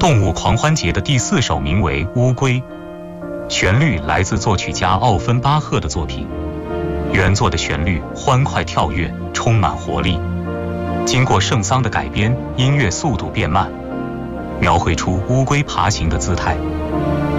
动物狂欢节的第4首名为《乌龟》，旋律来自作曲家奥芬巴赫的作品。原作的旋律欢快跳跃，充满活力。经过圣桑的改编，音乐速度变慢，描绘出乌龟爬行的姿态。